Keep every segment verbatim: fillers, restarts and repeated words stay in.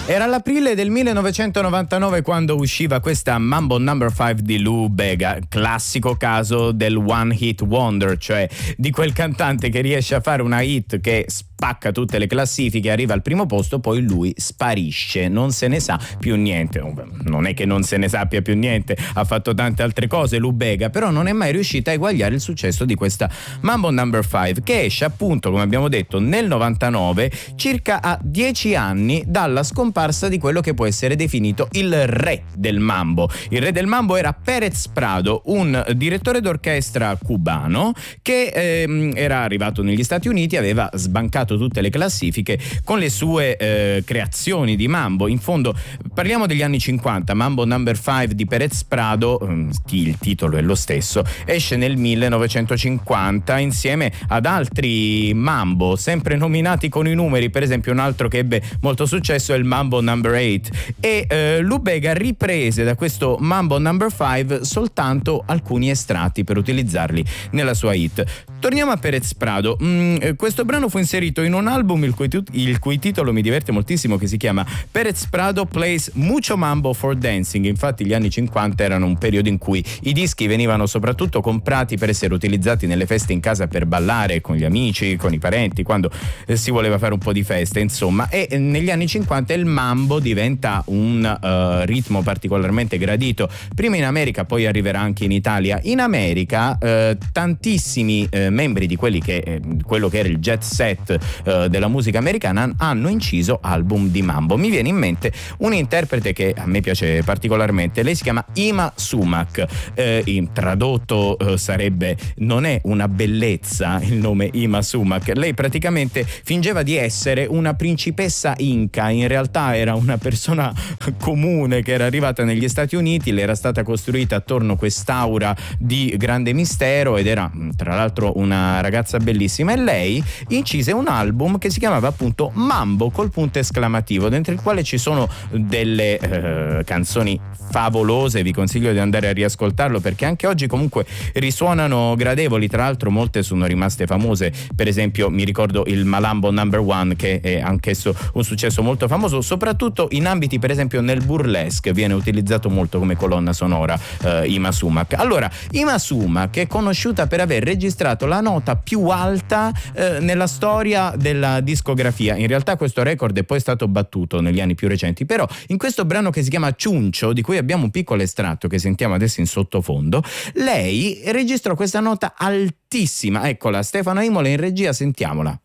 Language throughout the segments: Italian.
Era l'aprile del millenovecentonovantanove quando usciva questa Mambo number five di Lou Bega, classico caso del one hit wonder, cioè di quel cantante che riesce a fare una hit che spacca tutte le classifiche, arriva al primo posto, poi lui sparisce, non se ne sa più niente. Non è che non se ne sappia più niente, ha fatto tante altre cose Lou Bega, però non è mai riuscita a eguagliare il successo di questa Mambo number five, che esce appunto, come abbiamo detto, nel novantanove, circa a dieci anni dalla scomparsa di quello che può essere definito il re del mambo. Il re del mambo era Pérez Prado, un direttore d'orchestra cubano che ehm, era arrivato negli Stati Uniti, aveva sbancato tutte le classifiche con le sue eh, creazioni di mambo. In fondo parliamo degli anni cinquanta. Mambo number five di Pérez Prado, il titolo è lo stesso, esce nel millenovecentocinquanta insieme ad altri mambo sempre nominati con i numeri. Per esempio un altro che ebbe molto successo è il Mambo number eight, e eh, Lou Bega riprese da questo Mambo number five soltanto alcuni estratti per utilizzarli nella sua hit. Torniamo a Pérez Prado. Mm, questo brano fu inserito in un album il cui, il cui titolo mi diverte moltissimo, che si chiama Pérez Prado Plays Mucho Mambo for Dancing. Infatti gli anni cinquanta erano un periodo in cui i dischi venivano soprattutto comprati per essere utilizzati nelle feste in casa, per ballare con gli amici, con i parenti, quando eh, si voleva fare un po' di festa, insomma. E eh, negli anni cinquanta il mambo diventa un uh, ritmo particolarmente gradito, prima in America, poi arriverà anche in Italia. In America eh, tantissimi eh, membri di quelli che eh, quello che era il jet set eh, della musica americana hanno inciso album di mambo. Mi viene in mente un interprete che a me piace particolarmente, lei si chiama Yma Sumac, eh, in tradotto eh, sarebbe non è una bellezza il nome Yma Sumac. Lei praticamente fingeva di essere una principessa inca, in realtà era una persona comune che era arrivata negli Stati Uniti, le era stata costruita attorno quest'aura di grande mistero ed era tra l'altro una ragazza bellissima, e lei incise un album che si chiamava appunto Mambo col punto esclamativo, dentro il quale ci sono delle eh, canzoni favolose. Vi consiglio di andare a riascoltarlo perché anche oggi comunque risuonano gradevoli. Tra l'altro molte sono rimaste famose, per esempio mi ricordo il Malambo number one, che è anch'esso un successo molto famoso, soprattutto in ambiti, per esempio nel burlesque viene utilizzato molto come colonna sonora eh, Yma Sumac. Allora, Yma Sumac è conosciuta per aver registrato la nota più alta eh, nella storia della discografia. In realtà questo record è poi stato battuto negli anni più recenti, però in questo brano che si chiama Ciuncio, di cui abbiamo un piccolo estratto che sentiamo adesso in sottofondo, lei registrò questa nota altissima. Eccola, Stefano Imola in regia, sentiamola.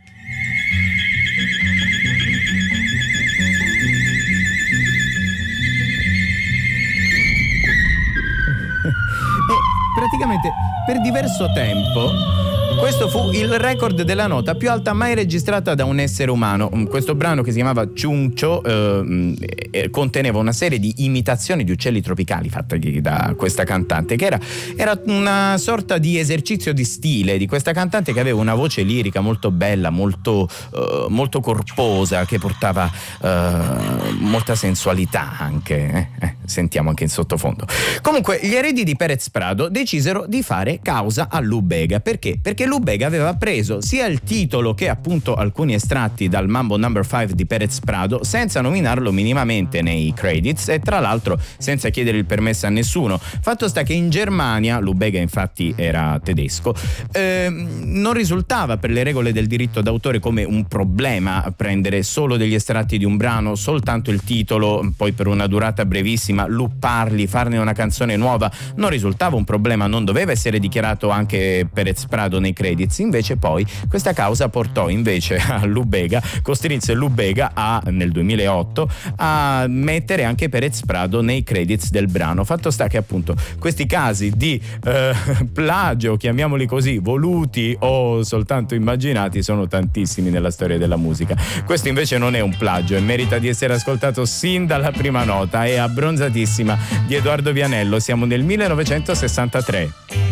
E praticamente per diverso tempo questo fu il record della nota più alta mai registrata da un essere umano. Questo brano, che si chiamava Ciuncio, eh, eh, conteneva una serie di imitazioni di uccelli tropicali fatte da questa cantante, che era, era una sorta di esercizio di stile di questa cantante, che aveva una voce lirica molto bella, molto, eh, molto corposa, che portava eh, molta sensualità anche. Eh? Eh, sentiamo anche in sottofondo. Comunque gli eredi di Pérez Prado decisero di fare causa a Lou Bega. Perché? Perché Lou Bega aveva preso sia il titolo che appunto alcuni estratti dal Mambo number five di Pérez Prado senza nominarlo minimamente nei credits, e tra l'altro senza chiedere il permesso a nessuno. Fatto sta che in Germania, Lou Bega infatti era tedesco, eh, non risultava per le regole del diritto d'autore come un problema prendere solo degli estratti di un brano, soltanto il titolo, poi per una durata brevissima lupparli, farne una canzone nuova, non risultava un problema, non doveva essere dichiarato anche Pérez Prado nei credits. Invece poi questa causa portò invece a Lou Bega, costrinse Lou Bega a, nel duemilaotto, a mettere anche Pérez Prado nei credits del brano. Fatto sta che appunto questi casi di eh, plagio, chiamiamoli così, voluti o soltanto immaginati, sono tantissimi nella storia della musica. Questo invece non è un plagio e merita di essere ascoltato sin dalla prima nota. È Abbronzatissima di Edoardo Vianello. Siamo nel millenovecentosessantatré.